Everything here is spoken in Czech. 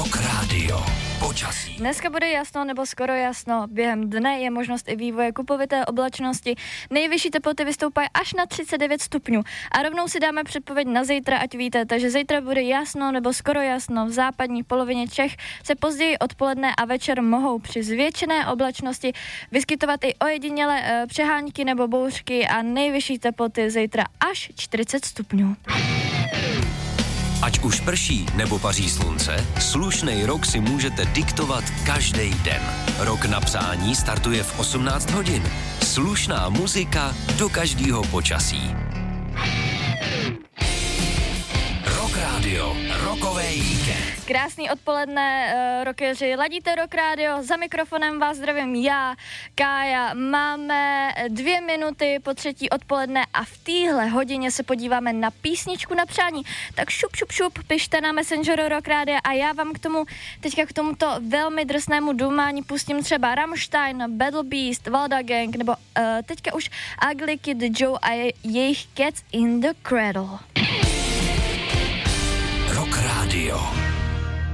Rock Radio. Počasí. Dneska bude jasno nebo skoro jasno. Během dne je možnost i vývoje kupovité oblačnosti. Nejvyšší teploty vystoupají až na 39 stupňů. A rovnou si dáme předpověď na zítra, ať víte. Takže zítra bude jasno nebo skoro jasno. V západní polovině Čech se později odpoledne a večer mohou při zvětšené oblačnosti vyskytovat i ojedinělé přehánky nebo bouřky a nejvyšší teploty zítra až 40 stupňů. Ať už prší nebo paří slunce, slušnej rok si můžete diktovat každý den. Rok na přání startuje v 18 hodin. Slušná muzika do každého počasí. Rock Radio, rokovej víkend. Krásný odpoledne, rockeři, ladíte Rock Radio, za mikrofonem vás zdravím já, Kája. Máme 2 minuty po 3. odpoledne a v téhle hodině se podíváme na písničku na přání. Tak šup, pište na Messengeru Rock Radio a já vám k tomuto velmi drsnému dumání pustím třeba Rammstein, Battle Beast, Valda Gang nebo teďka už Ugly Kid Joe a jejich Cats in the Cradle. Rock Radio.